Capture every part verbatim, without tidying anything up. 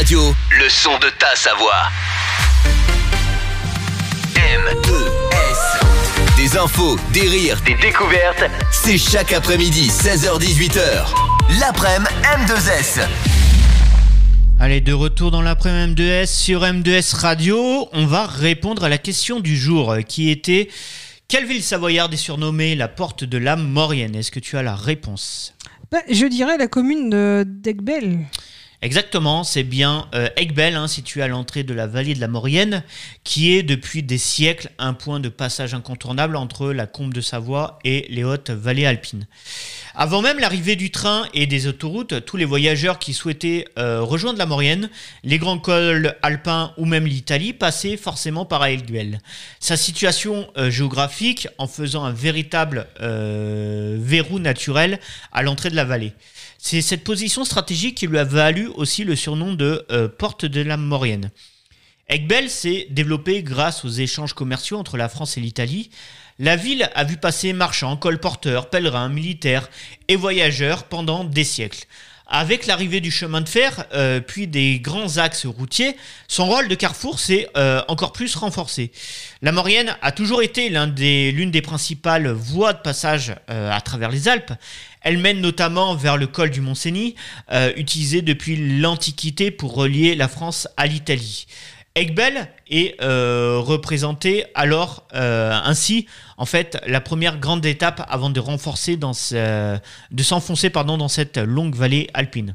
Radio, le son de ta Savoie. M deux S. Des infos, des rires, des découvertes, c'est chaque après-midi, seize heures dix-huit heures. L'après-midi M deux S. Allez, de retour dans l'après-midi M deux S sur M deux S Radio. On va répondre à la question du jour qui était: quelle ville savoyarde est surnommée la porte de la Maurienne? Est-ce que tu as la réponse? Bah, je dirais la commune de, d'Aiguebelle. Exactement, c'est bien euh, Aiguebelle, hein, située à l'entrée de la vallée de la Maurienne, qui est depuis des siècles un point de passage incontournable entre la Combe de Savoie et les hautes vallées alpines. Avant même l'arrivée du train et des autoroutes, tous les voyageurs qui souhaitaient euh, rejoindre la Maurienne, les grands cols alpins ou même l'Italie passaient forcément par Aiguebelle. Sa situation euh, géographique en faisant un véritable euh, verrou naturel à l'entrée de la vallée. C'est cette position stratégique qui lui a valu aussi le surnom de euh, porte de la Maurienne. Aiguebelle s'est développée grâce aux échanges commerciaux entre la France et l'Italie. La ville a vu passer marchands, colporteurs, pèlerins, militaires et voyageurs pendant des siècles. Avec l'arrivée du chemin de fer, euh, puis des grands axes routiers, son rôle de carrefour s'est euh, encore plus renforcé. La Maurienne a toujours été l'un des, l'une des principales voies de passage euh, à travers les Alpes. Elle mène notamment vers le col du Mont-Cenis, euh, utilisé depuis l'Antiquité pour relier la France à l'Italie. Aiguebelle est euh, représentée alors euh, ainsi en fait la première grande étape avant de renforcer dans ce, de s'enfoncer pardon dans cette longue vallée alpine.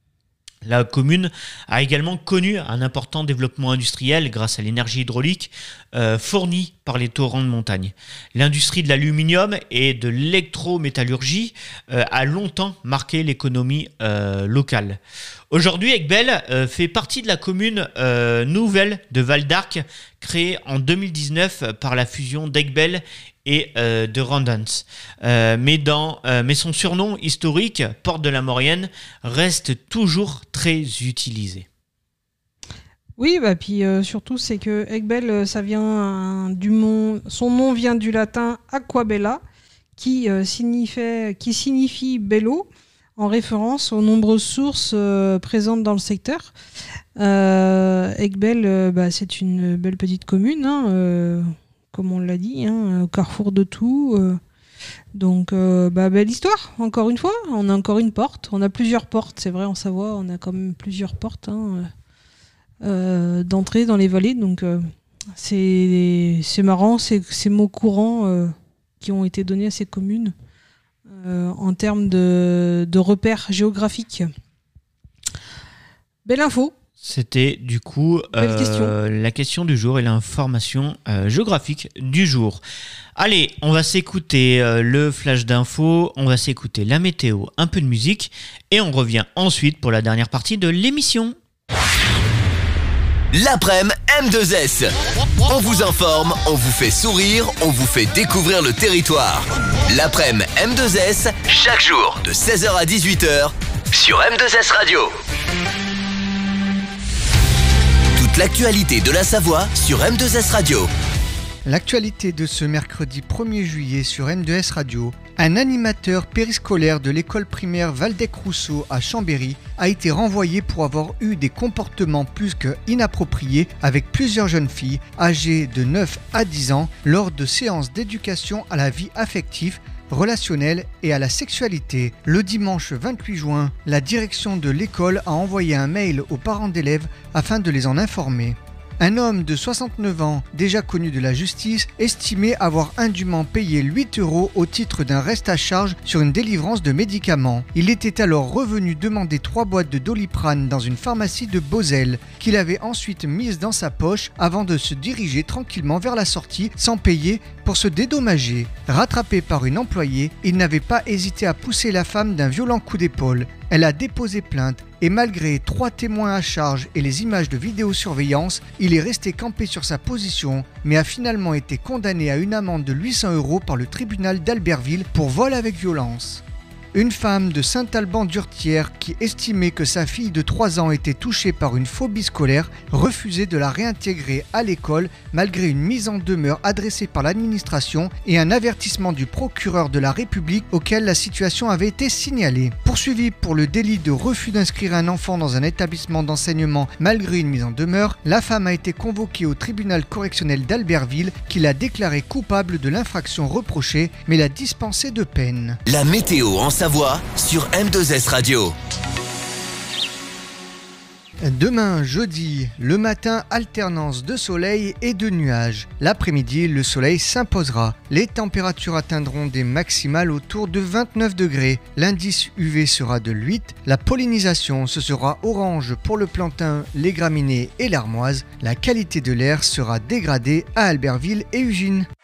La commune a également connu un important développement industriel grâce à l'énergie hydraulique euh, fournie par les torrents de montagne. L'industrie de l'aluminium et de l'électrométallurgie euh, a longtemps marqué l'économie euh, locale. Aujourd'hui, Aiguebelle euh, fait partie de la commune euh, nouvelle de Val d'Arc, créée en deux mille dix-neuf par la fusion d'Aiguebelle et euh, de Randens. Euh, mais, dans, euh, mais son surnom historique, porte de la Maurienne, reste toujours très utilisé. Oui, bah puis euh, surtout c'est que Aiguebelle, ça vient euh, du mont, son nom vient du latin aquabella, qui euh, signifie, qui signifie bel eau, en référence aux nombreuses sources euh, présentes dans le secteur. Euh, Aiguebelle, euh, bah, c'est une belle petite commune, hein, euh, comme on l'a dit, hein, au carrefour de tout. Euh, donc, euh, bah, belle histoire, encore une fois. On a encore une porte. On a plusieurs portes, c'est vrai, en Savoie, on a quand même plusieurs portes hein, euh, d'entrée dans les vallées. Donc, euh, c'est, c'est marrant, c'est ces mots courants euh, qui ont été donnés à ces communes. Euh, en termes de, de repères géographiques. Belle info. C'était du coup euh, question. la question du jour et l'information euh, géographique du jour. Allez, on va s'écouter euh, le flash d'info, on va s'écouter la météo, un peu de musique et on revient ensuite pour la dernière partie de l'émission. L'après-midi M deux S. On vous informe, on vous fait sourire, on vous fait découvrir le territoire. L'après-midi M deux S, chaque jour de seize heures à dix-huit heures sur M deux S Radio. Toute l'actualité de la Savoie sur M deux S Radio. L'actualité de ce mercredi premier juillet sur M deux S Radio. Un animateur périscolaire de l'école primaire Valdec-Rousseau à Chambéry a été renvoyé pour avoir eu des comportements plus que inappropriés avec plusieurs jeunes filles âgées de neuf à dix ans lors de séances d'éducation à la vie affective, relationnelle et à la sexualité. Le dimanche vingt-huit juin, la direction de l'école a envoyé un mail aux parents d'élèves afin de les en informer. Un homme de soixante-neuf ans, déjà connu de la justice, estimait avoir indûment payé huit euros au titre d'un reste à charge sur une délivrance de médicaments. Il était alors revenu demander trois boîtes de Doliprane dans une pharmacie de Beauzelle, qu'il avait ensuite mise dans sa poche avant de se diriger tranquillement vers la sortie sans payer pour se dédommager. Rattrapé par une employée, il n'avait pas hésité à pousser la femme d'un violent coup d'épaule. Elle a déposé plainte et malgré trois témoins à charge et les images de vidéosurveillance, il est resté campé sur sa position mais a finalement été condamné à une amende de huit cents euros par le tribunal d'Albertville pour vol avec violence. Une femme de Saint-Alban-d'Urtière qui estimait que sa fille de trois ans était touchée par une phobie scolaire refusait de la réintégrer à l'école malgré une mise en demeure adressée par l'administration et un avertissement du procureur de la République auquel la situation avait été signalée. Poursuivie pour le délit de refus d'inscrire un enfant dans un établissement d'enseignement malgré une mise en demeure, la femme a été convoquée au tribunal correctionnel d'Albertville qui l'a déclarée coupable de l'infraction reprochée mais l'a dispensée de peine. La météo en Savoie sur M deux S Radio. Demain, jeudi, le matin, alternance de soleil et de nuages. L'après-midi, le soleil s'imposera. Les températures atteindront des maximales autour de vingt-neuf degrés. L'indice U V sera de huit. La pollinisation, ce sera orange pour le plantain, les graminées et l'armoise. La qualité de l'air sera dégradée à Albertville et Ugine.